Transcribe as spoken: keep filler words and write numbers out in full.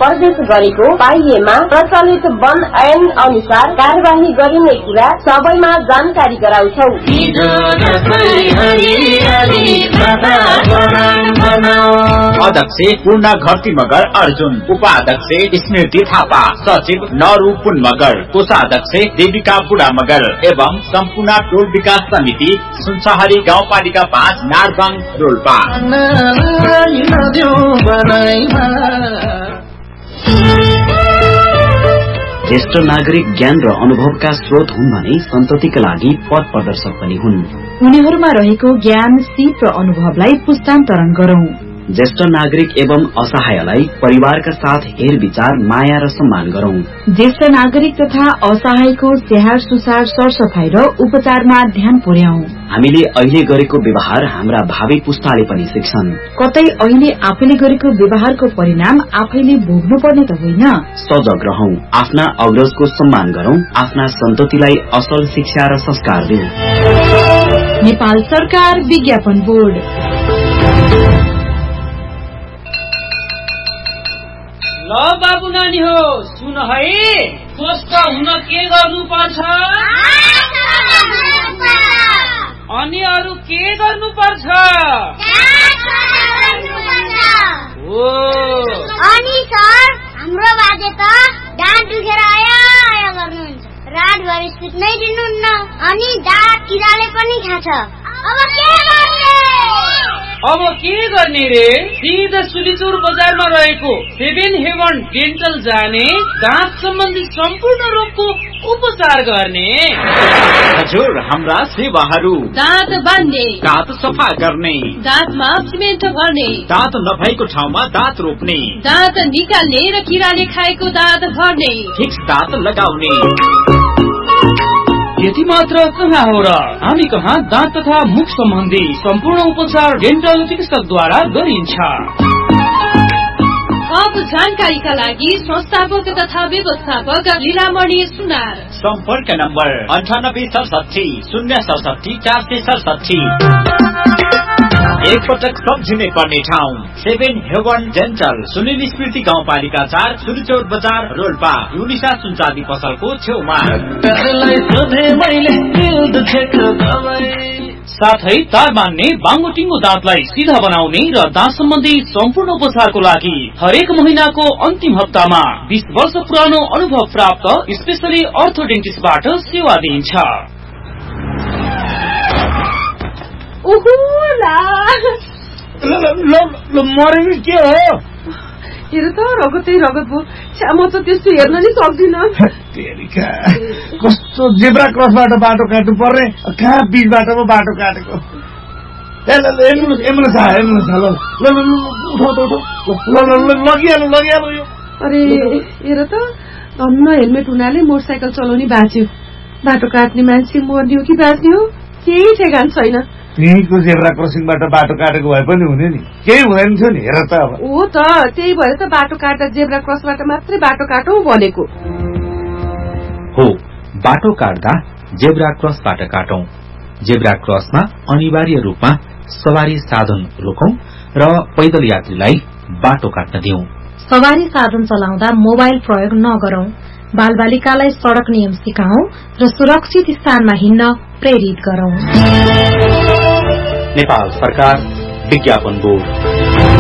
प्रवेश गरेको पाइएमा प्रचलित वन ऐन अनुसार कार्यवाही गरिने कुरा सबैमा जानकारी गराउँछौ। अध्यक्ष पूर्ण घरती मगर अर्जुन, उपाध्यक्ष स्मृति थापा, सचिव नरू पुन मगर, कोषाध्यक्ष देविका बुढा मगर एवं सम्पूर्ण टोल विकास समिति सुनसहरी गाउँपालिका पाँच नारबाङ रोल्पा। ज्येष्ठ नागरिक ज्ञान र अनुभवका स्रोत हुन् भने सन्ततिका लागि पथ प्रदर्शक पनि हुन्। उनीहरूमा रहेको ज्ञान, सिप र अनुभवलाई पुस्तान्तरण गरौं। ज्येष्ठ नागरिक एवं असहायलाई परिवारका साथ हेर विचार, माया र सम्मान गरौं। ज्येष्ठ नागरिक तथा असहायको स्याहार सुसार, सरसफाई र उपचारमा ध्यान पुर्याऊ। हामीले अहिले गरेको व्यवहार हाम्रा भावी पुस्ताले पनि सिक्छन्। कतै अहिले आफैले गरेको व्यवहारको परिणाम आफैले भोग्नु पर्ने त होइन। सजग रहौं, आफ्ना अग्रजको सम्मान गरौं, आफ्ना सन्ततिलाई असल शिक्षा र संस्कार दिऊ। नेपाल सरकार विज्ञापन बोर्ड। ल बाबु नानी हो, सुन है, स्वस्थ हुन के गर्नु पर्छ अनि अरू के गर्नु पर्छ? हो अनि सर, हाम्रो बाजे त दाँत दुखेर आया आया गर्नुहुन्छ, रातभरि सुत्नै दिनुहुन्न, अनि दाँत किराले पनि खान्छ। अब के गर्ने? अब के गर्ने रे? सिधा सुलिचुर बजारमा रहेको सेभेन हेवन डेन्टल जाने, दाँत सम्बन्धी सम्पूर्ण रोगको उपचार गर्ने। हजुर, हाम्रा सेवाहरू दाँत बान्ने, दाँत सफा गर्ने, दाँतमा सिमेन्ट भर्ने, दाँत नभएको ठाउँमा दाँत रोप्ने, दाँत निकाल्ने र किराले खाएको दाँत भर्ने, फिक्स दाँत लगाउने। यति मात्र कहाँ हो र? हामी कहाँ दाँत तथा मुख सम्बन्धी सम्पूर्ण उपचार डेन्टल चिकित्सकद्वारा गरिन्छ। थप जानकारीका लागि संस्थापक तथा व्यवस्थापक लीलामणि सुनार। सम्पर्क नम्बर अन्ठानब्बे सडसठी शून्य सडसठी चार सय सडसठी। एक पटक सम्झिनै पर्ने ठाउँ सेभेन हेवन डेन्टल, सुनिल स्मृति गाउँपालिका चार, सुलिचौर बजार, रोल्पा, युनिसा सुनचाँदी पसलको छेउमा। साथै तार बान्ने, बाङ्गोटिङ्गो दाँतलाई सिधा बनाउने र दाँत सम्बन्धी सम्पूर्ण उपचारको लागि हरेक महिनाको अन्तिम हप्तामा बीस वर्ष पुरानो अनुभव प्राप्त स्पेशली अर्थोडेन्टिस्टबाट सेवा दिइन्छ। मरेको के हो? हेर त, रगतै रगत भयो। म त त्यस्तो हेर्न नि सक्दिन। कस्तो जेब्रा क्रसबाट बाटो काट्नु पर्ने, कहाँ बीच बाटोमा बाटो काटेको। एम्बुलेन्स एम्बुलेन्स आयो, एम्बुलेन्स ल लगिहाल्नु लगिहाल्नु यो। अरे हेर त, धन्न हेलमेट हुनाले मोटरसाइकल चलाउने बाँच्यो। बाटो काट्ने मान्छे मर्ने हो कि बाँच्ने हो केही ठेगान छैन। त्यहीको जेब्रा क्रसिङबाट बाटो काटेको भए पनि हुने नि, केही हुँदैन थियो नि। हेर त, अब हो त, त्यही भएर त बाटो काट्दा जेब्रा क्रसबाट मात्रै बाटो काटौ भनेको हो। बाटो काट्दा जेब्रा क्रसबाट काटौं। जेब्रा क्रसमा अनिवार्य रूपमा सवारी साधन रोकौं र पैदल यात्रीलाई बाटो काट्न दिउँ। सवारी साधन चलाउँदा मोबाइल प्रयोग नगरौं। बालबालिकालाई सड़क नियम सिकाउँ र सुरक्षित स्थानमा हिँड्न प्रेरित गरौं। नेपाल सरकार विज्ञापन बोर्ड।